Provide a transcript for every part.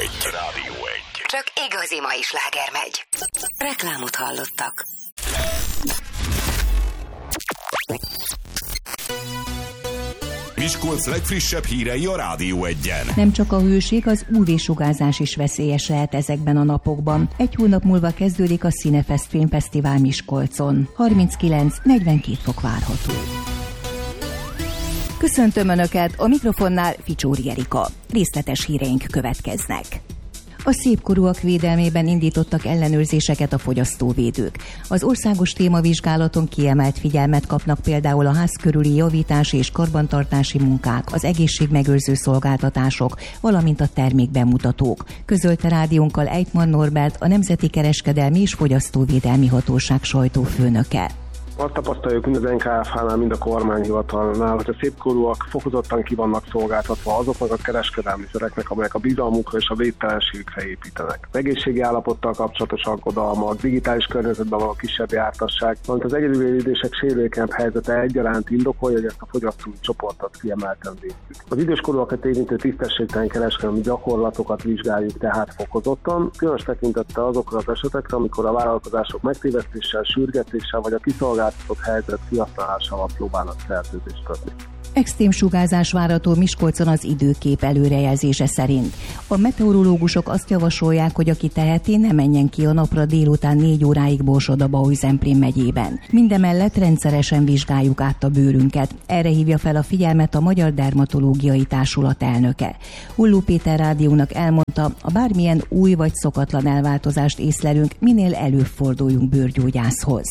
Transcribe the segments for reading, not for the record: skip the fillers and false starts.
Rádió 1. Csak igazi mai sláger megy. Reklámot hallottak. Miskolc legfrissebb hírei a Rádió 1-en. Nem csak a hőség, az UV-sugárzás is veszélyes lehet ezekben a napokban. Egy hónap múlva kezdődik a Cinefest Filmfesztivál Miskolcon. 39-42 fok várható. Köszöntöm Önöket, a mikrofonnál Ficsóri Erika. Részletes híreink következnek. A szépkorúak védelmében indítottak ellenőrzéseket a fogyasztóvédők. Az országos témavizsgálaton kiemelt figyelmet kapnak például a ház körüli javítási és karbantartási munkák, az egészségmegőrző szolgáltatások, valamint a termékbemutatók. Közölte rádiónkkal Eitmann Norbert, a Nemzeti Kereskedelmi és Fogyasztóvédelmi Hatóság sajtófőnöke. Azt tapasztaljuk mind az NKFH-nál, mind a kormányhivatalnál, hogy a szépkorúak fokozottan ki vannak szolgáltatva azoknak a kereskedelmi szereknek, amelyek a bizalmukra és a védtelenségükre építenek. Az egészségi állapottal kapcsolatos aggodalmak, digitális környezetben való kisebb jártasság, valamint az egyedülélődések sérülékenyebb helyzete egyaránt indokolja, hogy ezt a fogyasztói csoportot kiemelten védjük. Az időskorúakat érintő tisztességtelen kereskedelmi gyakorlatokat vizsgáljuk tehát fokozottan, különös tekintettel azokra az esetekre, amikor a vállalkozások megtévesztéssel, sürgetéssel vagy a kiszolgáltatott helyzet kihasználásával próbálnak szerződést kötni. Extrém sugárzás várható Miskolcon az időkép előrejelzése szerint. A meteorológusok azt javasolják, hogy aki teheti, ne menjen ki a napra délután 4 óráig Borsod-Abaúj-Zemplén megyében. Mindemellett rendszeresen vizsgáljuk át a bőrünket. Erre hívja fel a figyelmet a Magyar Dermatológiai Társulat elnöke. Hulló Péter rádiónak elmondta, a bármilyen új vagy szokatlan elváltozást észlelünk, minél előbb forduljunk bőrgyógyászhoz.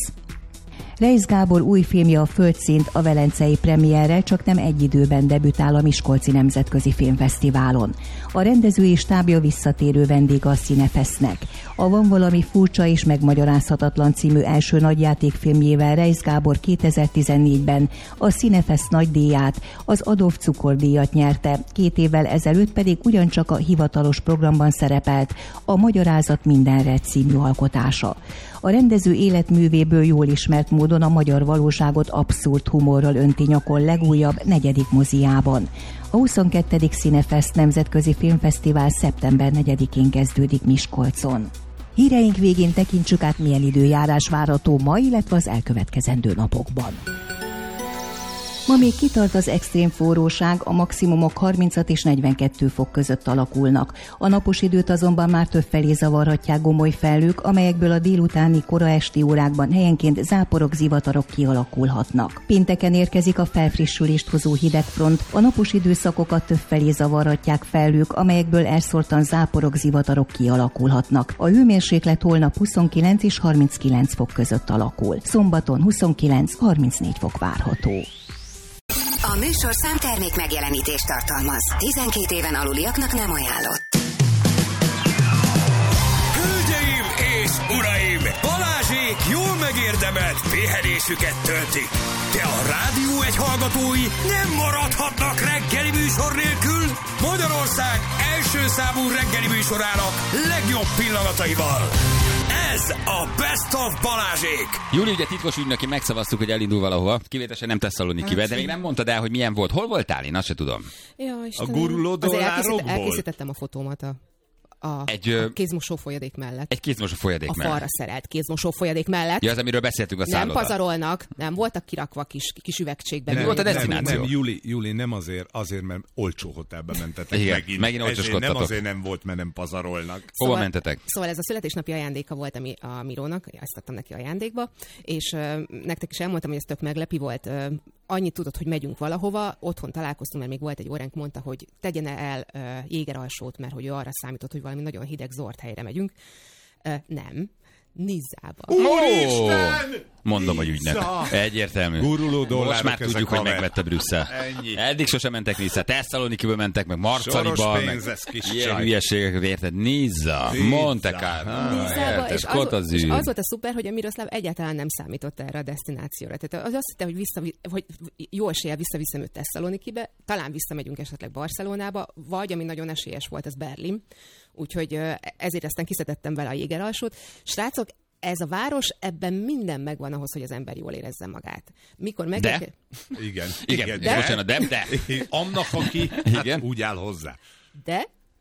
Reisz Gábor új filmje a Földszint a velencei premierre csak nem egy időben debütál a Miskolci Nemzetközi Filmfesztiválon. A rendező és stábja visszatérő vendége a Cinefestnek. A Van valami furcsa és megmagyarázhatatlan című első nagyjátékfilmjével Reisz Gábor 2014-ben a Cinefest nagydíját, az Adolf Cukor-díjat nyerte, 2 évvel ezelőtt pedig ugyancsak a hivatalos programban szerepelt a Magyarázat mindenre című alkotása. A rendező életművéből jól ismert módon a magyar valóságot abszurd humorral önti nyakon legújabb 4. moziában. A 22. Cinefest Nemzetközi Filmfesztivál szeptember 4-én kezdődik Miskolcon. Híreink végén tekintsük át, milyen időjárás várható ma, illetve az elkövetkezendő napokban. Ma még kitart az extrém forróság, a maximumok 36 és 42 fok között alakulnak. A napos időt azonban már többfelé zavarhatják gomoly felhők, amelyekből a délutáni kora esti órákban helyenként záporok, zivatarok kialakulhatnak. Pénteken érkezik a felfrissülést hozó hidegfront, a napos időszakokat többfelé zavarhatják felhők, amelyekből elszórtan záporok, zivatarok kialakulhatnak. A hőmérséklet holnap 29 és 39 fok között alakul. Szombaton 29-34 fok várható. A műsorszám termék megjelenítést tartalmaz. 12 éven aluliaknak nem ajánlott. Hölgyeim és uraim! Balázsék jól megérdemelt pihenésüket töltik. De a Rádió 1 hallgatói nem maradhatnak reggeli műsor nélkül. Magyarország első számú reggeli műsorának legjobb pillanataival. Ez a Best of Balázsék! Júli, ugye titkos ügynöki megszavaztuk, hogy elindul valahova. Kivételesen nem Tesszalonikibe, de még nem mondtad el, hogy milyen volt. Hol voltál? Én azt se tudom. Ja, a guruló dollárokból? Elkészítettem a fotómat a kézmosó folyadék mellett. Egy kézmosó folyadék mellett. A falra szerelt kézmosó folyadék mellett. Ja, az, amiről beszéltünk a szálloda. Nem pazarolnak, nem voltak kirakva kis üvegcségben. Mi volt a desztináció? Nem, Júli, nem azért, mert olcsó hotelbe mentetek. Igen, megint olcsoskodtatok. Nem azért nem volt, mert nem pazarolnak. Hova mentetek? Szóval ez a születésnapi ajándéka volt a Mirónak, ezt adtam neki ajándékba, és nektek is elmondtam, hogy ez tök meglepi volt. Annyit tudod, hogy megyünk valahova, otthon találkoztunk, mert még volt egy óránk, mondta, hogy tegyen el jégeralsót, mert hogy ő arra számított, hogy valami nagyon hideg zord helyre megyünk. Nem. Nizzába. Úristen! Mondom, hogy ügynek. Egyértelmű. Guruló dollárok. Most már tudjuk, hogy megvette Brüsszel. Ennyi. Eddig sosem mentek Nizza. Tesszalonikiből mentek, meg Marcaliba. Soros pénzes kis ilyen csaj. hülyeségeket érted. Nizza. Monte Carlo. Nizzába, és az volt a szuper, hogy a Miroszláv egyáltalán nem számított erre a desztinációra. Tehát az azt hitte, hogy jó eséllyel visszaviszem őt Tesszalonikibe, talán visszamegyünk esetleg Barcelonába, vagy ami nagyon esélyes volt, az Berlin. Úgyhogy ezért aztán kiszedettem vele a jégeralsót. Srácok, ez a város, ebben minden megvan ahhoz, hogy az ember jól érezze magát. Mikor meg... De? Igen. Bocsánat, de? Annak, aki úgy áll hozzá. De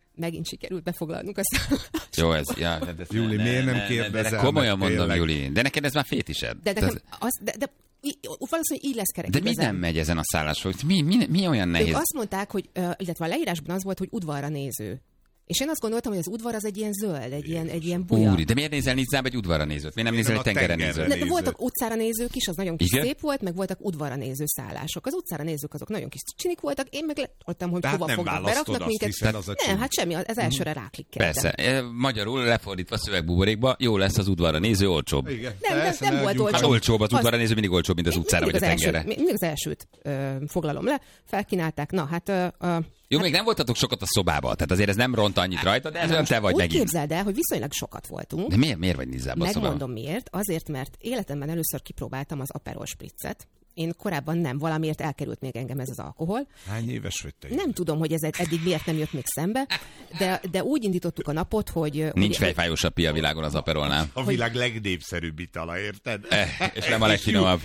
megint sikerült befoglalnunk a szállást. Jó, ez... Júli, miért nem kérdezel? De komolyan mondom, tényleg. Júli. De neked ez már fétised. De valószínűleg így lesz kerek. De mi nem megy ezen a szállásról? Mi olyan nehéz? Ők azt mondták, hogy, illetve a leírásban az volt, hogy udvarra néző. És én azt gondoltam, hogy az udvar az egy ilyen zöld, egy ilyen buja. Úri, de miért nézel Nizzába egy udvarra nézőt? Miért nem nézel egy tengerre nézőt? De voltak utcára nézők is, az nagyon kis Igen? szép volt, meg voltak udvarra néző szállások. Az utcára nézők azok nagyon kis csinik voltak, én meg letoltam, hogy hova fognak, beraknak minket. Nem, hát semmi, az elsőre ráklikkeltem. Persze, magyarul lefordítva szövegbuborékba, jó lesz az udvarra néző, olcsóbb. Nem volt olcsóbb. Hát olcsóbb az udvarra néző, mindig olcsóbb, mint az utcára vagy a tengerre. Mindig az elsőt foglalom le, felkínálták. Na, hát... Jó, még nem voltatok sokat a szobában, tehát azért ez nem ront annyit rajta, de ez nem te vagy megint. Úgy képzeld el, hogy viszonylag sokat voltunk. De miért vagy Nizzában a szobában? Megmondom miért. Azért, mert életemben először kipróbáltam az Aperol Spritzet. Én korábban nem, valamiért elkerült még engem ez az alkohol. Hány éves vagy te? Nem tudom, hogy ez eddig miért nem jött még szembe, de úgy indítottuk a napot, hogy... Nincs fejfájósabb pia a világon az Aperolnál. A világ legnépszerűbb itala, érted? És nem a legfinomabb.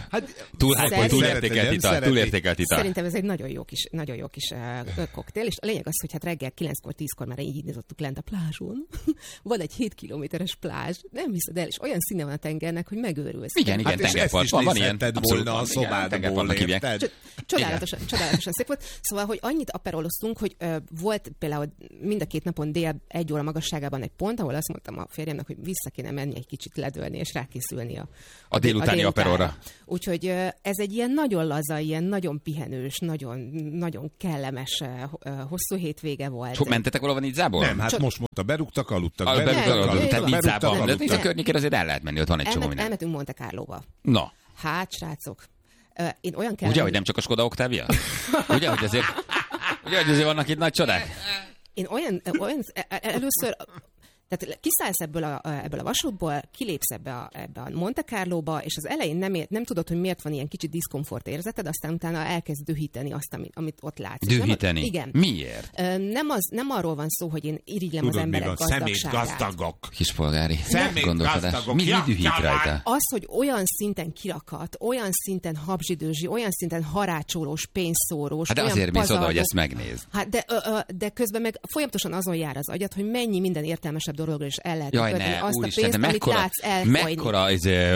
Túlértékelt ital. Szerintem ez egy nagyon jó kis koktél, és a lényeg az, hogy hát reggel 9-kor, 10-kor már így indítottuk lent a plázson. Van egy 7 kilométeres plázs, nem hiszed el, és olyan színe van a tengernek, hogy megőrülsz. Igen, tengerpart. Van ilyen. Volna a szobádból, érted? Csodálatosan szép volt. Szóval, hogy annyit aperoloztunk, hogy volt például mind a 2 napon dél 1 óra magasságában egy pont, ahol azt mondtam a férjemnek, hogy vissza kéne menni egy kicsit ledölni, és rákészülni a délutáni aperolra. Úgyhogy ez egy ilyen nagyon laza, ilyen nagyon pihenős, nagyon, nagyon kellemes, hosszú hétvége volt. Mentetek valahol Nizzából? Nem, hát most mondta, berúgtak, aludtak. Tehát Nizzában. De Nizza környékére azért el lehet menni, ott van egy csomó minden. Elmentünk Monte Carlóba. Na. Hát, srácok, én olyan Ugye, hogy nem csak a Skoda Octavia? Ugye, hogy azért vannak itt nagy csodák? Én olyan először... Tehát kiszállsz ebből a vasútból, kilépsz ebbe a Monte Carlóba, és az elején nem tudod, hogy miért van ilyen kicsit diszkomfort érzeted, aztán utána elkezd dühíteni azt, amit ott látsz. Dühíteni? Igen. Miért? Nem arról van szó, hogy én irigylem az emberek gazdagságát. Szemétgazdagok. Kispolgári Szemétgazdagok. Mi dühít rajta? Az, hogy olyan szinten kirakat, olyan szinten habzsidőzsi, olyan szinten harácsolós, pénzszórós, hát de azért mész oda, hogy ezt megnéz. Hát de közben meg folyamatosan azon jár az agyad, hogy mennyi minden értelmesebb dologról is el lehet kötni azt a pénzt, amit látsz elfolyni. Mekkora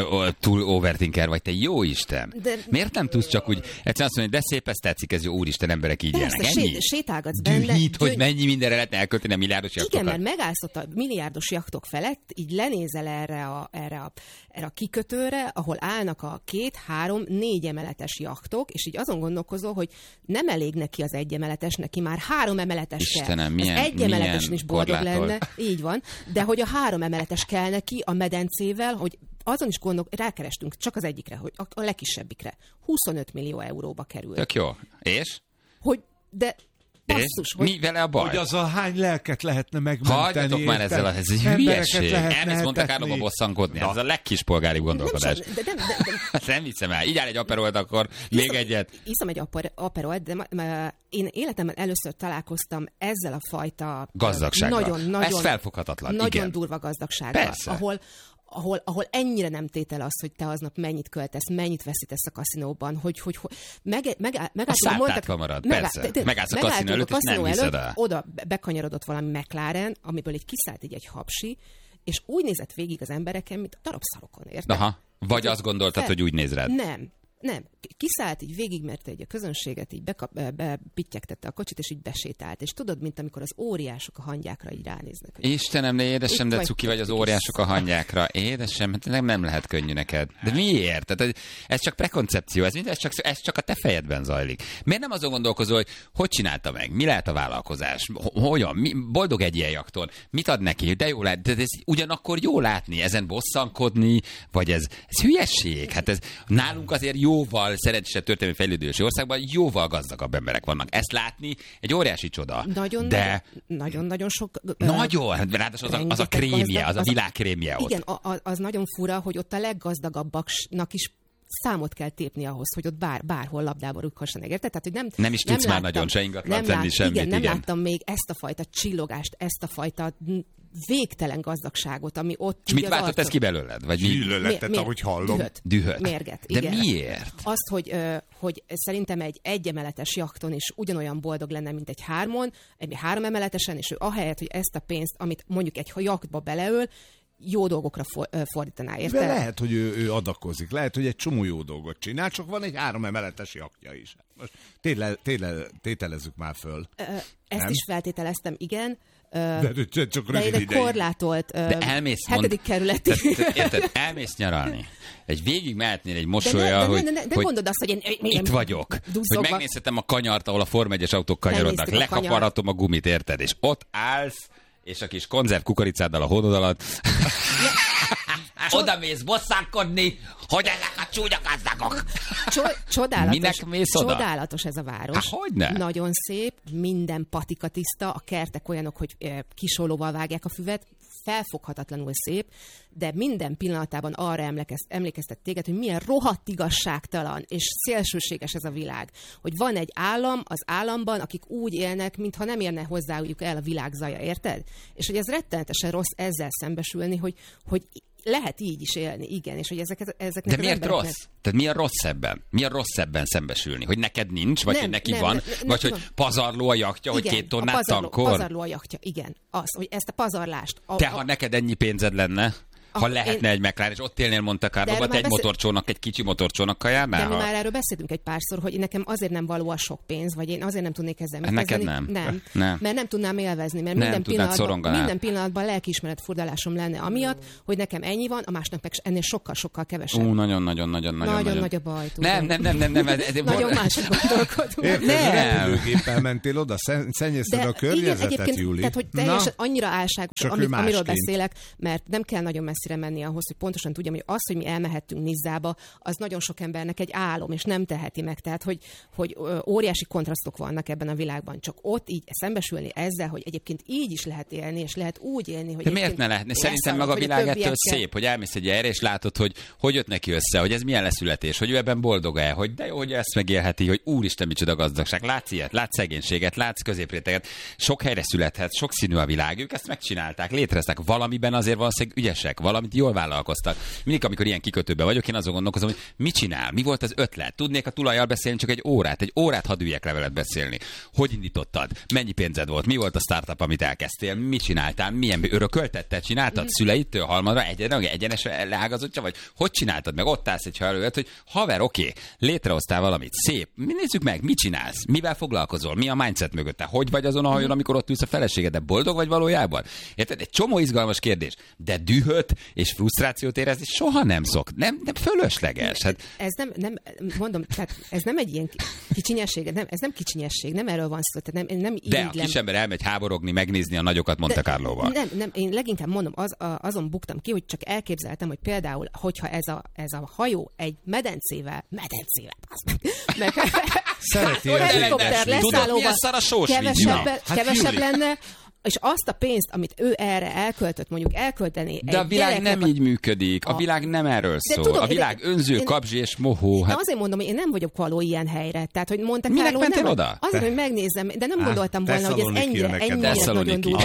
túl overthinker vagy, te jó Isten. Miért nem tudsz csak úgy egyszerűen azt mondani, de szép, ez tetszik, ez jó, úristen, emberek így élnek. Ennyi? Sétálgatsz benne. Dühít, hogy mennyi mindenre lehetne elkölteni a milliárdos jachtokat. Igen, mert megállsz ott a milliárdos jachtok felett, így lenézel erre a kikötőre, ahol állnak a 2, 3, 4 emeletes jachtok, és így azon gondolkozol, hogy nem elég neki az 1 emeletes, neki már 3 emeletes Istenem, kell. Az 1 emeleten is boldog lenne. Így van. De hogy a 3 emeletes kell neki a medencével, hogy azon is rákerestünk csak az egyikre, hogy a legkisebbikre. 25 millió euróba kerül. Tök jó. És? Hogy, de basszus, hogy... Mi vele a baj? Hogy az a hány lelket lehetne megmenteni. Hagyjatok már ezzel a hülyeség. Elmész Monte Carlóba bosszankodni. Ez a legkispolgári gondolkodás. Nem hiszem el. Így áll egy aperolt, akkor még egyet. Iszom egy aperolt, de én életemben először találkoztam ezzel a fajta gazdagsággal. Ez felfoghatatlan. Nagyon durva gazdagsággal. Ahol ennyire nem tétel az, hogy te aznap mennyit költesz, mennyit veszítesz a kaszinóban, hogy a szártátva marad, persze. Megállsz a kaszinó előtt, és nem hiszed el. Oda bekanyarodott valami McLaren, amiből így kiszállt egy habsi, és úgy nézett végig az embereken, mint a darabszalokon, érted? Aha. Vagy azt gondoltad, hogy úgy néz rád? Nem. Kiszállt így végig, mert egy a közönséget így bepittyegtette a kocsit, és így besétált. És tudod, mint amikor az óriások a hangyákra így ránéznek. Istenem, ne édesem, de cuki vagy az óriások a hangyákra. Édesem, nem lehet könnyű neked. De miért? Tehát ez csak prekoncepció, ez csak a te fejedben zajlik. Miért nem azon gondolkozol, hogy csinálta meg? Mi lehet a vállalkozás? Hogyan? Boldog egy ilyen jakton? Mit ad neki? De jó lát, de ez ugyanakkor jó látni, ezen bosszankodni, vagy ez hülyesség. Hát ez nálunk azért jóval szerencsésebb történelmi fejlődési országban jóval gazdagabb emberek vannak. Ezt látni egy óriási csoda. Nagyon sok... Nagyon! Ráadásul az a krémje, az a világ krémje ott. Igen, az nagyon fura, hogy ott a leggazdagabbaknak is számot kell tépni ahhoz, hogy ott bárhol labdába rúghassanak, érted? Tehát, hogy nem is tudsz már nagyon se ingatlan tenni semmit. Nem láttam még ezt a fajta csillogást, ezt a fajta végtelen gazdagságot, ami ott... És mit váltott ez ki belőled? Vagy gyűlöletet, ahogy hallom. Dühöt. Mérget. De igen. miért? Azt, hogy szerintem egy egyemeletes jachton is ugyanolyan boldog lenne, mint egy 3 emeletesen, és ő ahelyett, hogy ezt a pénzt, amit mondjuk egy jachtba beleöl, jó dolgokra fordítaná, érted? De lehet, hogy ő adakozik, lehet, hogy egy csomó jó dolgot csinál, csak van egy 3 emeletes jachtja is. Most tételezzük már föl. Ezt nem? is feltételeztem, igen. De csak rövid ideig. Korlátolt de elmész 7. kerületi. Érted, elmész nyaralni. Végig mehetnél egy mosolya, hogy mondod azt, hogy én itt vagyok. Duzzogva. Hogy megnézhetem a kanyart, ahol a Form 1-es autók kanyarodnak. Lekaparatom a gumit, érted? És ott állsz, és a kis konzerv kukoricáddal a hónod alatt. Oda mész bosszankodni, hogy ezek a csúnya gazdagok. Minek mész oda? Csodálatos ez a város. Hogyne? Nagyon szép, minden patika tiszta, a kertek olyanok, hogy kisolóval vágják a füvet, felfoghatatlanul szép, de minden pillanatában arra emlékeztet téged, hogy milyen rohadt igazságtalan és szélsőséges ez a világ. Hogy van egy állam az államban, akik úgy élnek, mintha nem érne hozzájuk el a világ zaja, érted? És hogy ez rettenetesen rossz ezzel szembesülni, hogy lehet így is élni, igen, és hogy ezeknek de miért rossz? Tehát mi a rossz ebben? Mi a rossz ebben szembesülni? Hogy neked nincs, vagy hogy neki van, vagy hogy pazarló a jachtja, hogy 2 tonnát tankol? Pazarló a jachtja, igen. Az, hogy ezt a pazarlást... Ha neked ennyi pénzed lenne, ha lehetne egy McLaren, és ott élnél Monte Carlo-ba, te egy kicsi motorcsónakkal járnál? De mi már erről beszéltünk egy párszor, hogy nekem azért nem való a sok pénz, vagy én azért nem tudnék ezzel mit kezdeni. Neked nem. Mert nem tudnám élvezni, mert minden pillanatban lelkiismeret furdalásom lenne amiatt, hogy nekem ennyi van, a másnak meg ennél sokkal-sokkal kevesebb. Nagyon nagy a baj. Nem. Nagyon mások gondolkodunk. Nem. Repülőgéppel mentél oda, szennyezted a környezetet, Júli. Tehát, hogy teljesen annyira álságos, amiről beszélek, mert nem kell nagyon messzire menni ahhoz, hogy pontosan tudjam, hogy az, hogy mi elmehettünk Nizzába, az nagyon sok embernek egy álom, és nem teheti meg. Tehát, hogy óriási kontrasztok vannak ebben a világban. Csak ott így szembesülni ezzel, hogy egyébként így is lehet élni, és lehet úgy élni, hogy... De miért ne lehetne? Szerintem maga a világ ettől szép, hogy elmész egy erre, és látod, hogy jött neki össze, hogy ez milyen leszületés, hogy ő ebben boldog-e, hogy de jó, hogy ezt megélheti, hogy úristen, micsoda gazdagság. Látsz ilyet, látsz szegénységet, látsz középréteget. Sok helyre születhet, sokszínű a világ, ők ezt megcsinálták, létreztek. Valamiben azért valószínűleg ügyesek, valamit jól vállalkoztak. Mindig, amikor ilyen kikötőben vagyok, én azon gondolkozom, hogy mit csinál, mi volt az ötlet. Tudnék a tulajjal beszélni csak egy órát hadd üljek le veled beszélni. Hogy indítottad? Mennyi pénzed volt? Mi volt a startup, amit elkezdtél? Mit csináltál? Milyen örököltetted? Csináltad szüleitől halmadra egyenes leágazottja? Vagy hogy csináltad? Meg ott állsz egy előtt, hogy haver, oké, létrehoztál valamit, szép. Nézzük meg, mit csinálsz? Mivel foglalkozol? Mi a mindset mögötte? Hogy vagy azon a hajón, amikor ott ülsz a feleséged? De boldog vagy valójában? Érted? Egy csomó izgalmas kérdés. De dühöt és frusztrációt érezni soha nem nem fölösleges. Hát... Ez nem, mondom, tehát ez nem egy ilyen kicsinyesség, ez nem kicsinyesség, nem erről van szó, tehát nem de a kisember elmegy háborogni, megnézni a nagyokat Monte Carlóval. Nem, én leginkább mondom, azon buktam ki, hogy csak elképzeltem, hogy például, hogyha ez a hajó egy medencével, meg szereti helikopter leszállóval kevesebb lenne, és azt a pénzt, amit ő erre elköltött, mondjuk elkölteni. De a világ nem így működik. A világ nem erről szól. Tudom, a világ önző, kapzsi és mohó. Hát... Azért mondom, hogy én nem vagyok való ilyen helyre. Tehát, hogy Monte Carlo. Minek mentél oda? Azért, hogy megnézzem, de nem gondoltam volna, hogy ez ennyire nagyon durva.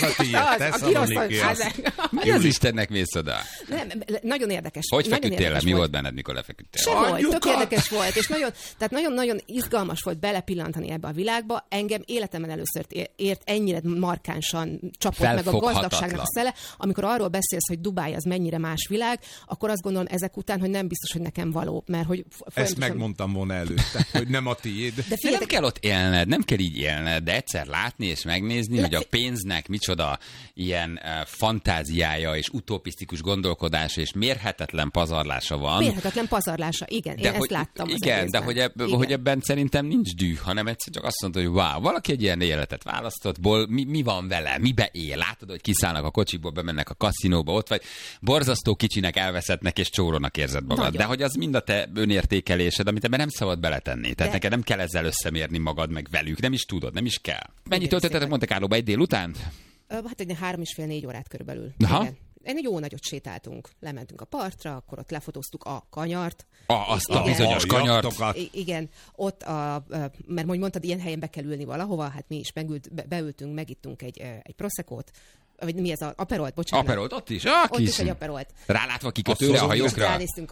Mi az Istennek mész oda? Nem, nagyon érdekes. Hogy feküdtél le? Mi volt benned, mikor lefeküdtél? Sehogy, tök érdekes volt, és nagyon izgalmas volt belepillantani ebbe a világba. Engem életemben először ért ennyire markánsan csapott meg a gazdagságnak a szele. Amikor arról beszélsz, hogy Dubáj az mennyire más világ, akkor azt gondolom ezek után, hogy nem biztos, hogy nekem való, mert hogy ezt megmondtam volna előtte, hogy nem a tiéd. De nem kell ott élned, nem kell így élned, de egyszer látni és megnézni, hogy a pénznek micsoda ilyen fantáziája és utopisztikus gondolkodása és mérhetetlen pazarlása van. Mérhetetlen pazarlása, igen, én ezt láttam. Igen, de hogy ebben szerintem nincs düh, hanem egyszer csak azt mondta, hogy wow, valaki egy ilyen életet választott, mi van vele, mibe él, látod, hogy kiszállnak a kocsiból, bemennek a kaszinóba, ott vagy, borzasztó kicsinek, elveszettnek és csórónak érzed magad. Nagyon. De hogy az mind a te önértékelésed, amit ebben nem szabad beletenni. Tehát neked nem kell ezzel összemérni magad meg velük, nem is tudod, nem is kell. Mennyit töltöttetek Monte Carlóba egy délután? Hát egy 3,5-4 órát körülbelül. egy jó nagyot sétáltunk, lementünk a partra, akkor ott lefotóztuk a kanyart. Azt a bizonyos kanyart. Igen, ott, mert mondtad, ilyen helyen be kell ülni valahova, hát mi is beültünk, megittunk egy Proseccót, vagy mi ez, Aperolt, bocsánat. Aperolt, ott is? Ott is egy Aperolt. Rálátva kikötőre a hajókra? Ránéztünk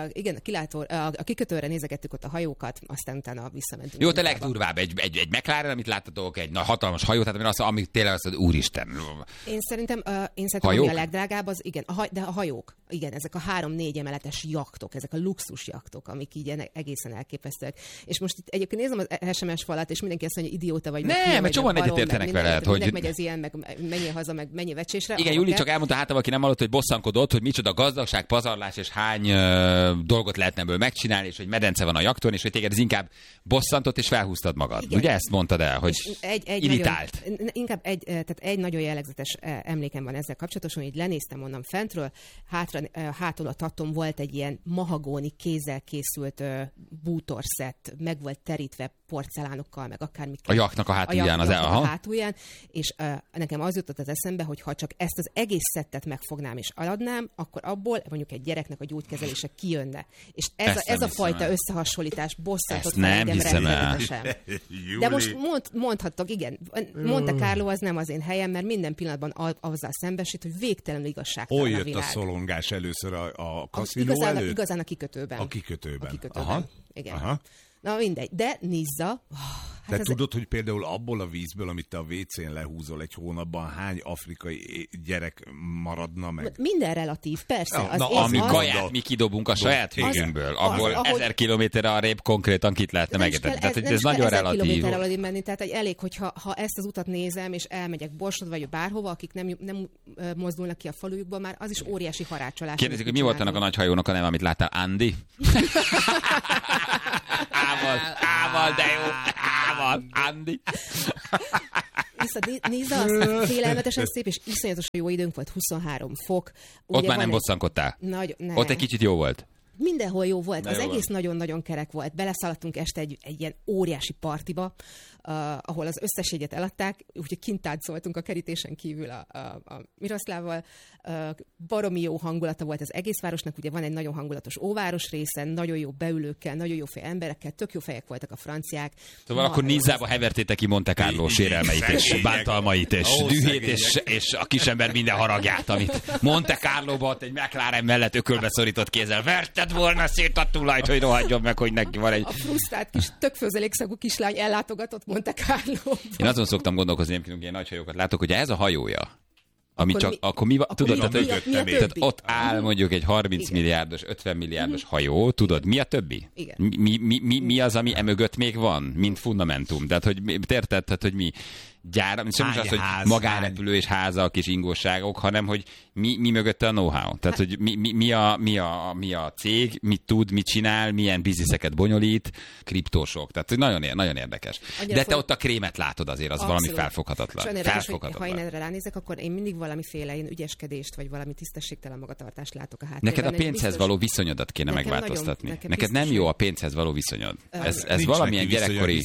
a kikötőre, nézegettük ott a hajókat, aztán utána visszamentünk. Jó, te legdurvább, egy McLaren, amit láttatok, egy hatalmas hajó, tehát ami tényleg azt mondod, úristen. Én szerintem ami a legdrágább, az igen, de a hajók, igen, ezek a 3-4 emeletes jachtok, ezek a luxus jachtok, amik így egészen elképesztőek. És most itt egyébként nézem az SMS falat, és mindenki azt mondja, hogy idióta vagy. Nem, mert csomóan egyetértenek veled, hogy megy az ilyen, meg menjél haza, meg mennyi vecsésre. Igen, Júli csak elmondta hátam, aki nem hallott, hogy bosszankodott, hogy micsoda gazdagság, pazarlás, és hány dolgot lehetne ebből megcsinálni, és hogy medence van a jakton, és hogy téged ez inkább bosszantott, és felhúztad magad. Igen. Ugye ezt mondtad el, hogy irritált? Tehát egy nagyon jellegzetes emlékem van ezzel kapcsolatosan, hogy lenéztem onnan fentről, hátul a tatton volt egy ilyen mahagóni kézzel készült bútorszett, meg volt terítve porcelánokkal, meg akármikkel. A jaknak a hátulján. A hátulján, és nekem az jutott az eszembe, hogy ha csak ezt az egész szettet megfognám és eladnám, akkor abból mondjuk egy gyereknek a gyógykezelése kijönne. És ez a fajta összehasonlítás bosszantott fel engem rettenetesen. De most mondhattok, igen, Monte Carlo az nem az én helyem, mert minden pillanatban azzal szembesít, hogy végtelenül igazságtalan a világ. Hol jött a szolongás először a kaszinó előtt? Igazán a kikötőben. A kikötőben. Aha. Igen. Aha. Na mindegy, de Nizza... Hát tudod, hogy például abból a vízből, amit te a WC-n lehúzol egy hónapban, hány afrikai gyerek maradna meg? Minden relatív, persze. Ami kaját mi kidobunk a saját vízünkből, abból 1000 kilométerre arrébb konkrétan kit lehetne megetetni. Tehát ez nagyon relatív. 1000 kilométerre menni, tehát elég, hogyha ezt az utat nézem, és elmegyek Borsod vagy bárhova, akik nem mozdulnak ki a falujukba, már az is óriási harácsolás. Kérdezik, hogy mi volt annak a nagy hajónak a neve, amit láttál? Andy? Ával, de jó. Andy. Nizza az félelmetesen szép, és iszonyatosan jó időnk volt, 23 fok. Ugye ott már nem bosszankodtál? Ott egy kicsit jó volt? Mindenhol jó volt. Az egész nagyon-nagyon kerek volt. Beleszaladtunk este egy ilyen óriási partiba, ahol az összes jegyet eladták, úgyhogy kint táncoltunk a kerítésen kívül a Miroszlával. Baromi jó hangulata volt az egész városnak, ugye van egy nagyon hangulatos óváros része, nagyon jó beülőkkel, nagyon jó fej emberekkel, tök jó fejek voltak a franciák. Szóval akkor Nizzába hevertétek ki Monte Carlo sérelmeit, és bántalmait, és dühét, és a kisember minden haragját, amit Monte Carloba ott egy McLaren mellett ökölbe szorított kézzel verted volna szét a tulajt, hogy rohadjon meg, hogy neki van egy... A frusztrált kis, tök főzelékszagú kislány ellátogatott Monte Carlo-ba. Én azon szoktam gondolkozni, amikor ilyen nagy hajókat látok, hogy ez a hajója, ami akkor mi tudod, tehát ott áll mondjuk egy 30 milliárdos, 50 milliárdos hajó, tudod, mi a többi? Igen. Mi az, ami emögött még van, mint fundamentum? Tehát, hogy érted, tehát, hogy mi gyár, sem is az, hogy magánrepülő és házak és ingóságok, hanem, hogy mi mögötte a know-how. Tehát, hogy mi a cég, mit tud, mit csinál, milyen bizniszeket bonyolít, kriptósok. Tehát nagyon érdekes. De te ott a krémet látod azért, az valami felfoghatatlan. Érdekes, ha én erre ránézek, akkor én mindig valamiféle ügyeskedést, vagy valami tisztességtelen magatartást látok a háttérben. Neked a pénzhez való viszonyodat kéne megváltoztatni. Neked nem jó a pénzhez való viszonyod. Ez valamilyen gyerekkori...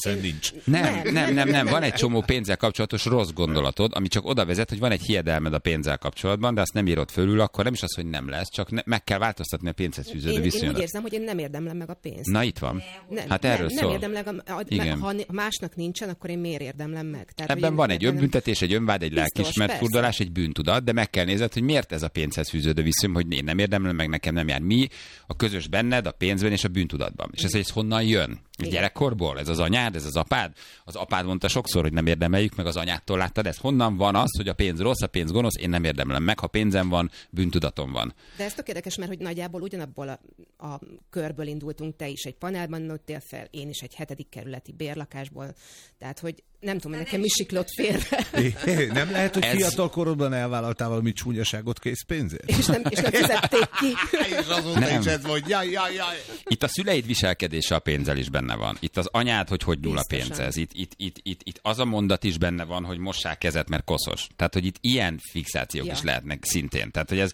Nem. Van egy csomó pénzzel kapcsolatos rossz gondolatod, ami csak oda vezet, hogy van egy hiedelmed a pénzzel kapcsolatban, de azt nem írod fölül, akkor nem is az, hogy nem lesz, csak meg kell változtatni a pénzhez fűződő viszonyodat. Én úgy érzem, hogy én nem érdemlem meg a pénzt. Na itt van. Hát erről szól. Nem érdemlem, ha másnak nincsen, akkor én miért érdemlem meg? Tehát, ebben van egy önbüntetés, egy önvád, egy lelkiismert furdalás, egy bűntudat, de meg kell nézned, hogy miért ez a pénzhez fűződő viszony, hogy én nem érdemlem meg, nekem nem jár. Mi a közös benned, a pénzben és a bűntudatban. És ez honnan jön? Gyerekkorból? Ez az anyád, ez az apád? Az apád mondta sokszor, hogy nem érdemeljük meg, az anyádtól láttad ezt. Honnan van az, hogy a pénz rossz, a pénz gonosz, én nem érdemlem meg, ha pénzem van, bűntudatom van. De ez tök érdekes, mert hogy nagyjából ugyanabból a körből indultunk, te is egy panelban nőttél fel, én is egy 7. kerületi bérlakásból. Tehát, hogy nem tudom, hogy nekem mi siklott félre. Nem lehet, hogy fiatal korodban elvállaltál valami csúnyaságot készpénzért? És nem fizették ki. És azóta is ez volt, jaj. Itt a szüleid viselkedése a pénzzel is benne benne van. Itt az anyád, hogy nyúl a pénzhez. Itt az a mondat is benne van, hogy mossák kezet, mert koszos. Tehát, hogy itt ilyen fixációk is lehetnek szintén. Tehát, hogy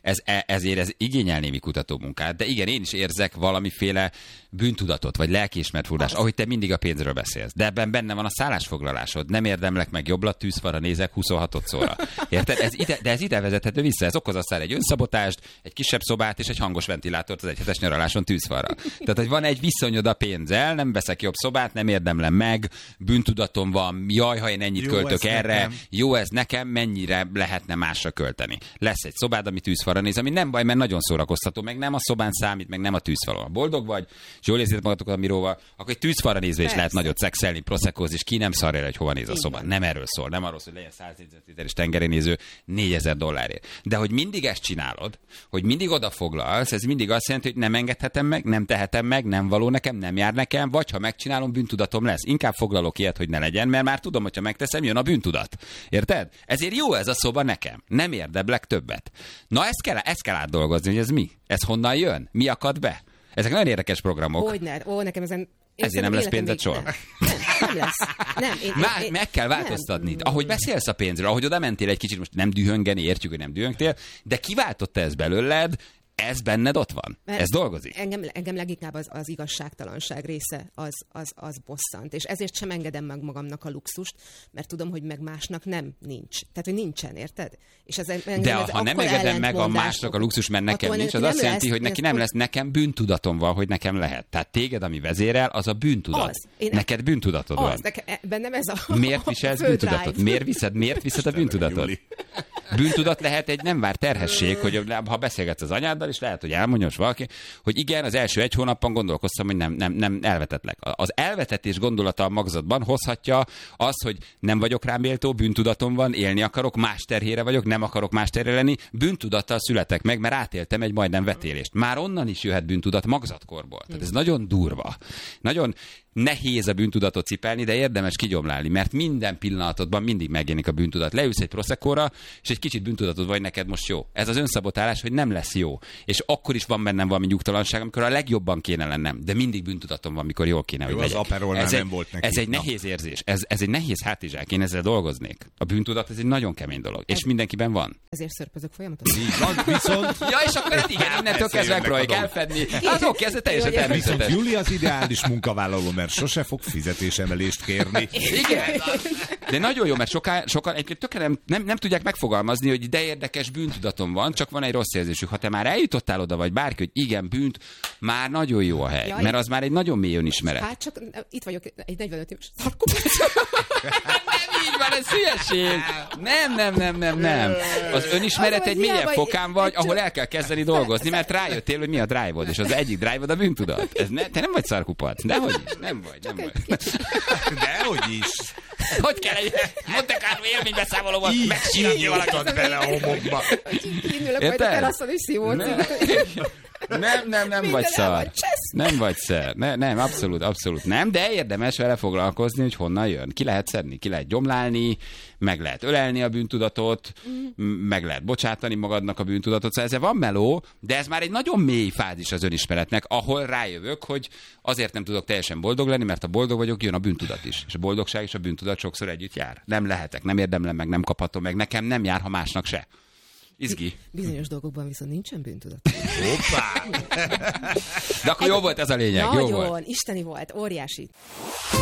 ezért ez igényel némi kutatómunkát. De igen, én is érzek valamiféle bűntudatot, vagy lelkiismeretfordulást, ahogy te mindig a pénzről beszélsz. De ebben benne van a szállásfoglalásod. Nem érdemlek meg jobblat, tűzfalra nézek 26-szorra. Érted? De ez ide vezethető vissza. Ez okoz aztán egy önszabotást, egy kisebb szobát és egy hangos ventilátort az egyhetes nyaraláson tűzfalra. Tehát, hogy van egy viszonyod a pénzzel, nem veszek jobb szobát, nem érdemlem meg, bűntudatom van, jaj, ha én ennyit költök erre, nekem. Jó ez nekem, mennyire lehetne másra költeni. Lesz egy szobád, ami tűzfalra néz, ami nem baj, mert nagyon szórakoztató, meg nem a szobán számít, meg nem a tűzfalon. Boldog vagy, és jól érzitek magatokat a miróval, akkor egy tűzfalra nézve is lehet nagyot szexelni, proszekózni, és ki nem szarja, hogy hova néz a szoba. Nem erről szól, nem arról szól, hogy legyen 100 négyzetméteres tengerénéző $4000. De hogy mindig ezt csinálod, hogy mindig odafoglalsz, ez mindig azt jelenti, hogy nem engedhetem meg, nem tehetem meg, nem való nekem, nem jár nekem, vagy ha megcsinálom, bűntudatom lesz. Inkább foglalok ilyet, hogy ne legyen, mert már tudom, hogyha megteszem, jön a bűntudat. Érted? Ezért jó ez a szoba nekem. Nem érdeblek többet. Na ezt kell átdolgozni, hogy ez mi? Ez honnan jön? Mi akad be? Ezek nagyon érdekes programok. Hogyne, nekem ezen... Ezért nem lesz pénzed soha. Nem lesz. Nem, meg kell változtatni. Nem. Ahogy beszélsz a pénzről, ahogy oda mentél egy kicsit, most nem dühöngeni, értjük, hogy nem dühöngtél, de kiváltotta ez belőled, ez benned ott van. Mert ez dolgozik. Engem leginkább az igazságtalanság része az bosszant. És ezért sem engedem meg magamnak a luxust, mert tudom, hogy meg másnak nincs. Tehát, hogy nincsen, érted? És de ha nem engedem meg a másnak a luxus, mert nekem nincs, az azt jelenti, hogy neki nem lesz, nekem bűntudatom van, hogy nekem lehet. Tehát téged, ami vezérel, az a bűntudat. Neked bűntudatod van. Bennem ez a miért viselsz bűntudatot? Miért viszed a bűntudatot? Bűntudat lehet egy nem várt terhesség, hogy ha beszélgetsz az anyáddal, és lehet, hogy elmondjos valaki, hogy igen, az első 1 hónapban gondolkoztam, hogy nem elvetetlek. Az elvetetés gondolata a magzatban hozhatja azt, hogy nem vagyok rám méltó, bűntudatom van, élni akarok, más terhére vagyok, nem akarok más terhére lenni, bűntudattal születek meg, mert átéltem egy majdnem vetélést. Már onnan is jöhet bűntudat magzatkorból. Tehát ez nagyon durva. Nagyon nehéz a bűntudatot cipelni, de érdemes kigyomlálni, mert minden pillanatodban mindig megjelenik a bűntudat. Leülsz egy proszekóra, és egy kicsit bűntudatod vagy neked most jó. Ez az önszabotálás, hogy nem lesz jó. És akkor is van bennem valami nyugtalanság, amikor a legjobban kéne lennem, de mindig bűntudatom van, mikor jól kéne, hogy legyek. Ez egy nehéz érzés. Ez egy nehéz hátizsák. Én ezzel dolgoznék. A bűntudat ez egy nagyon kemény dolog, és mindenkiben van. Ezért szörpözök folyamatosan. Viszont... Ja, és akkor igen, innentől kezdve megpróbáljuk elfedni. Azok kezdve teljesen természetes. Júli az ideális munkavállaló, mert sose fog fizetésemelést kérni. Igen. De nagyon jó, mert sokan egyébként tökre nem tudják megfogalmazni, hogy de érdekes bűntudatom van, csak van egy rossz érzésük. Ha te már eljutottál oda, vagy bárki, hogy igen, bűnt, már nagyon jó a hely. Jaj, mert az már egy nagyon mély önismeret. Hát csak itt vagyok egy 45 éves szarkopás. Nem így van, ez hülyeség. Nem. Az önismeret egy mélyebb fokán vagy, ahol el kell kezdeni dolgozni, mert rájöttél, hogy mi a drive-od, és az egyik drive-od a bűntudat. Te nem vagy szarkupac. Dehogy is. Nem vagy. Dehogy is. Hogy kell egy Monte Carlo élménybeszámolóban megcsinálni valakit bele a homokba. Kínülök majd a teraszon is szívócit. Nem vagy szar. Nem vagy szar. Nem, abszolút nem, de érdemes vele foglalkozni, hogy honnan jön. Ki lehet szedni, ki lehet gyomlálni, meg lehet ölelni a bűntudatot, meg lehet bocsátani magadnak a bűntudatot. Szóval ezzel van meló, de ez már egy nagyon mély fázis az önismeretnek, ahol rájövök, hogy azért nem tudok teljesen boldog lenni, mert ha boldog vagyok, jön a bűntudat is. És a boldogság és a bűntudat sokszor együtt jár. Nem lehetek, nem érdemlem meg, nem kaphatom meg, nekem nem jár, ha másnak se. Izgi. Bizonyos dolgokban viszont nincsen bűntudat. Hoppá! De akkor jó volt ez a lényeg. Nagyon, jó volt. isteni volt, óriási.